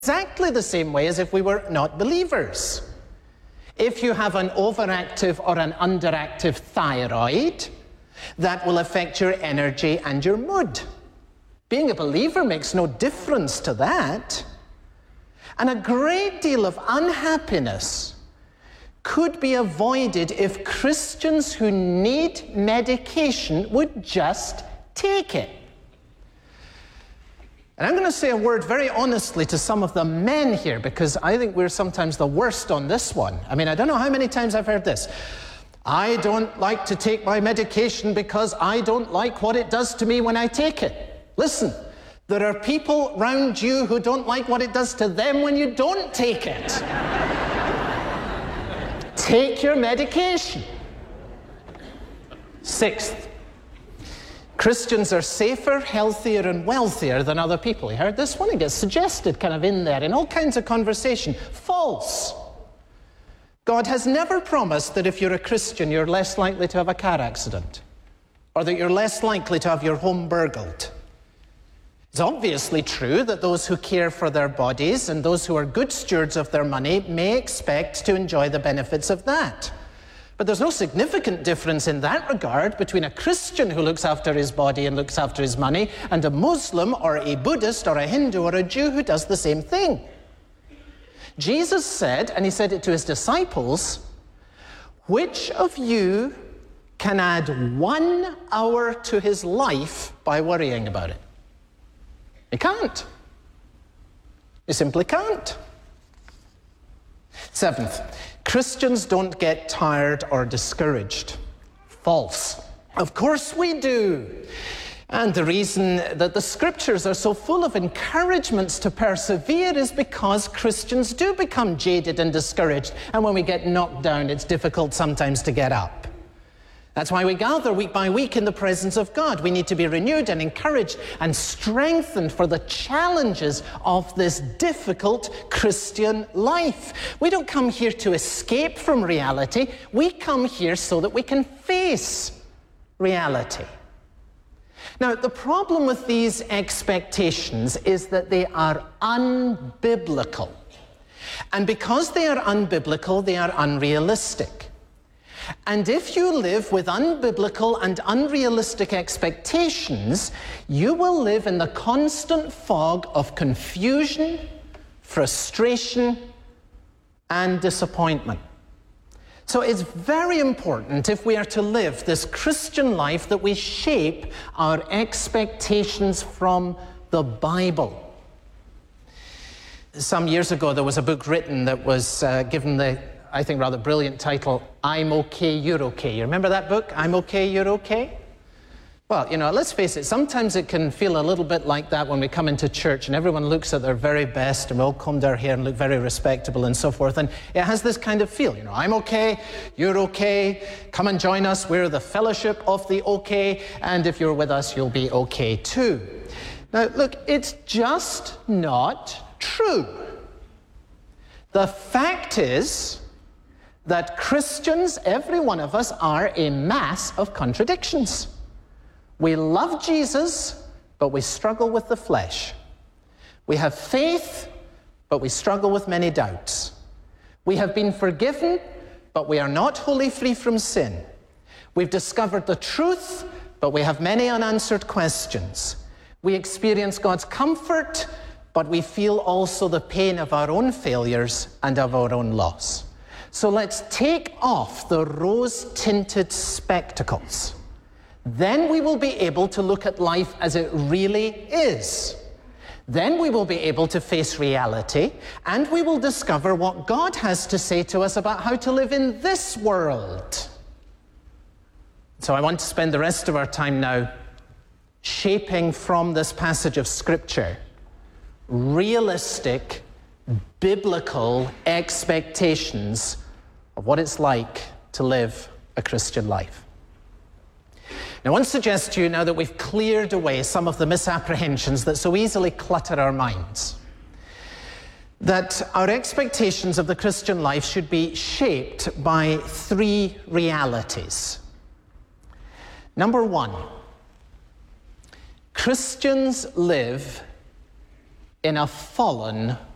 exactly the same way as if we were not believers. If you have an overactive or an underactive thyroid, that will affect your energy and your mood. Being a believer makes no difference to that. And a great deal of unhappiness could be avoided if Christians who need medication would just take it. And I'm going to say a word very honestly to some of the men here, because I think we're sometimes the worst on this one. I mean, I don't know how many times I've heard this. I don't like to take my medication because I don't like what it does to me when I take it. Listen, there are people around you who don't like what it does to them when you don't take it. Take your medication. Sixth, Christians are safer, healthier, and wealthier than other people. You heard this one? It gets suggested kind of in there in all kinds of conversation. False. God has never promised that if you're a Christian, you're less likely to have a car accident, or that you're less likely to have your home burgled. It's obviously true that those who care for their bodies and those who are good stewards of their money may expect to enjoy the benefits of that. But there's no significant difference in that regard between a Christian who looks after his body and looks after his money and a Muslim or a Buddhist or a Hindu or a Jew who does the same thing. Jesus said, and he said it to his disciples, which of you can add 1 hour to his life by worrying about it? You can't. You simply can't. Seventh, Christians don't get tired or discouraged. False. Of course we do. And the reason that the scriptures are so full of encouragements to persevere is because Christians do become jaded and discouraged. And when we get knocked down, it's difficult sometimes to get up. That's why we gather week by week in the presence of God. We need to be renewed and encouraged and strengthened for the challenges of this difficult Christian life. We don't come here to escape from reality. We come here so that we can face reality. Now, the problem with these expectations is that they are unbiblical. And because they are unbiblical, they are unrealistic. And if you live with unbiblical and unrealistic expectations, you will live in the constant fog of confusion, frustration, and disappointment. So it's very important, if we are to live this Christian life, that we shape our expectations from the Bible. Some years ago, there was a book written that was given the, I think, rather brilliant title, I'm Okay, You're Okay. You remember that book, I'm Okay, You're Okay? Well, you know, let's face it, sometimes it can feel a little bit like that when we come into church and everyone looks at their very best and we all combed our hair and look very respectable and so forth. And it has this kind of feel, you know, I'm okay, you're okay, come and join us, we're the fellowship of the okay, and if you're with us, you'll be okay too. Now, look, it's just not true. The fact is that Christians, every one of us, are a mass of contradictions. We love Jesus, but we struggle with the flesh. We have faith, but we struggle with many doubts. We have been forgiven, but we are not wholly free from sin. We've discovered the truth, but we have many unanswered questions. We experience God's comfort, but we feel also the pain of our own failures and of our own loss. So let's take off the rose-tinted spectacles. Then we will be able to look at life as it really is. Then we will be able to face reality, and we will discover what God has to say to us about how to live in this world. So I want to spend the rest of our time now shaping from this passage of Scripture realistic, biblical expectations of what it's like to live a Christian life. Now, I want to suggest to you, now that we've cleared away some of the misapprehensions that so easily clutter our minds, that our expectations of the Christian life should be shaped by 3 realities. Number 1, Christians live in a fallen